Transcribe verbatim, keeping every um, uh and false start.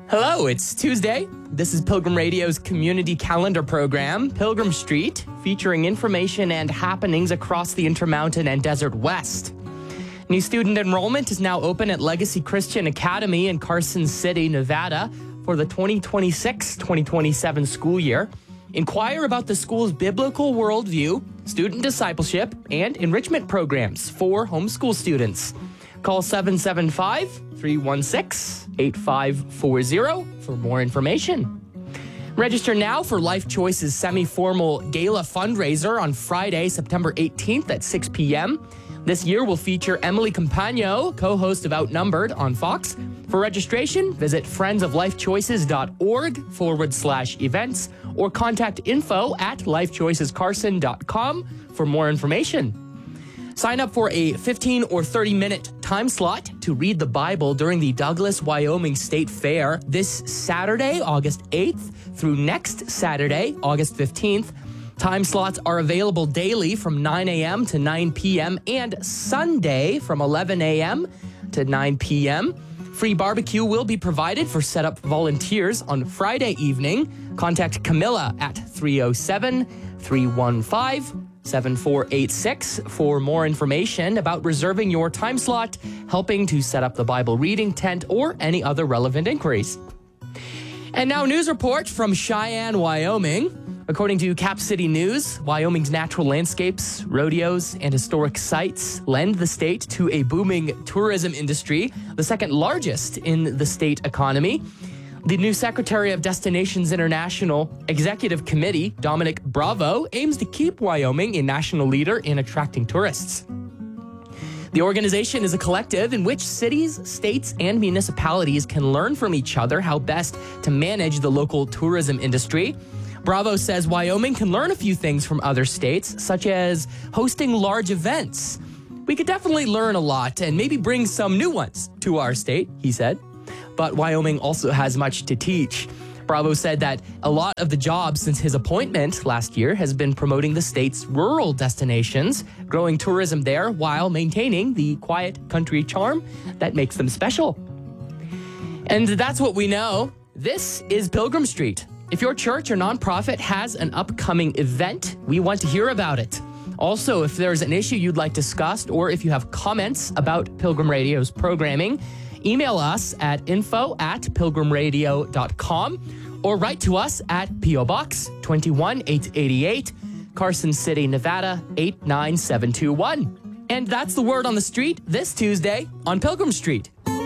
Hello, it's Tuesday. This is Pilgrim Radio's community calendar program, Pilgrim Street, featuring information and happenings across the Intermountain and Desert West. New student enrollment is now open at Legacy Christian Academy in Carson City, Nevada for the twenty twenty-six twenty twenty-seven school year. Inquire about the school's biblical worldview, student discipleship, and enrichment programs for homeschool students. Call seven seven five, three one six, eight five four zero for more information. Register now for Life Choice's semi-formal gala fundraiser on Friday, September eighteenth at six p.m. This year will feature Emily Campagno, co-host of Outnumbered on Fox. For registration, visit friendsoflifechoices.org forward slash events or contact info at lifechoicescarson dot com for more information. Sign up for a fifteen or thirty minute time slot to read the Bible during the Douglas, Wyoming State Fair this Saturday, August eighth through next Saturday, August fifteenth. Time slots are available daily from nine a.m. to nine p.m. and Sunday from eleven a.m. to nine p.m. Free barbecue will be provided for setup volunteers on Friday evening. Contact Camilla at three oh seven, three one five, seven four eight six for more information about reserving your time slot, helping to set up the Bible reading tent, or any other relevant inquiries. And now, news report from Cheyenne, Wyoming. According to Cap City News, Wyoming's natural landscapes, rodeos, and historic sites lend the state to a booming tourism industry, the second largest in the state economy. The new Secretary of Destinations International Executive Committee, Dominic Bravo, aims to keep Wyoming a national leader in attracting tourists. The organization is a collective in which cities, states, and municipalities can learn from each other how best to manage the local tourism industry. Bravo says Wyoming can learn a few things from other states, such as hosting large events. We could definitely learn a lot and maybe bring some new ones to our state, he said. But Wyoming also has much to teach. Bravo said that a lot of the jobs since his appointment last year has been promoting the state's rural destinations, growing tourism there while maintaining the quiet country charm that makes them special. And that's what we know. This is Pilgrim Street. If your church or nonprofit has an upcoming event, we want to hear about it. Also, if there's an issue you'd like discussed, or if you have comments about Pilgrim Radio's programming, email us at info at pilgrimradio dot com or write to us at P O Box two one eight eight eight, Carson City, Nevada eight nine seven two one. And that's the word on the street this Tuesday on Pilgrim Street.